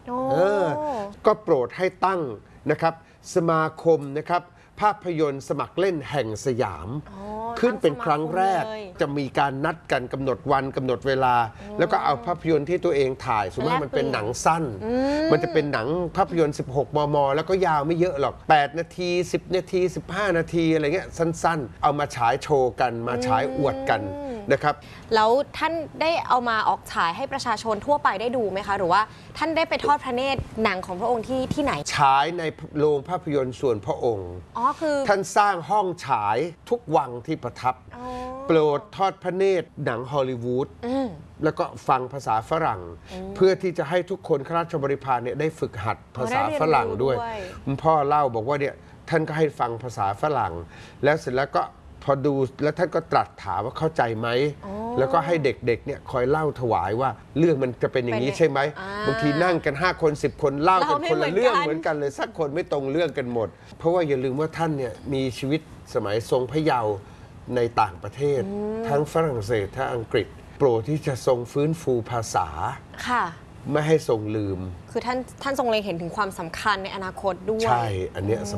ก็โปรดให้ตั้งนะครับสมาคมนะครับภาพยนตร์สมัครเล่นแห่งสยามขึ้นเป็นครั้งแรกจะมีการนัดกันกำหนดวันกำหนดเวลาแล้วก็เอาภาพยนตร์ที่ตัวเองถ่ายสมมติมันเป็นหนังสั้นมันจะเป็นหนังภาพยนตร์16 มม.แล้วก็ยาวไม่เยอะหรอก8 นาที10 นาที15 นาทีอะไรเงี้ยสั้นๆเอามาฉายโชว์กันมาฉายอวดกันนะครับแล้วท่านได้เอามาออกฉายให้ประชาชนทั่วไปได้ดูไหมคะหรือว่าท่านได้ไปทอดพระเนตรหนังของพระองค์ที่ไหนฉายในโรงภาพยนตร์ส่วนพระองค์คือท่านสร้างห้องฉายทุกวังที่ประทับโปรดทอดพระเนตรหนังฮอลลีวูดแล้วก็ฟังภาษาฝรั่งเพื่อที่จะให้ทุกคนข้าราชบริพารเนี่ยได้ฝึกหัดภาษาฝรั่งด้วยคุณพ่อเล่าบอกว่าเนี่ยท่านก็ให้ฟังภาษาฝรั่งแล้วเสร็จแล้วก็พอดูแล้วท่านก็ตรัสถามว่าเข้าใจไหมแล้วก็ให้เด็กๆเนี่ยคอยเล่าถวายว่าเรื่องมันจะเป็นอย่างนี้ใช่ไหมบางทีนั่งกัน5 คน10 คนเล่ากันคนละเรื่องเหมือนกันเลยสักคนไม่ตรงเรื่องกันหมดเพราะว่าอย่าลืมว่าท่านเนี่ยมีชีวิตสมัยทรงพระเยาว์ในต่างประเทศทั้งฝรั่งเศสทั้งอังกฤษโปรดที่จะทรงฟื้นฟูภาษาไม่ให้ทรงลืมคือท่านทรงเล็งเห็นถึงความสำคัญในอนาคตด้วยใช่อันเนี้ย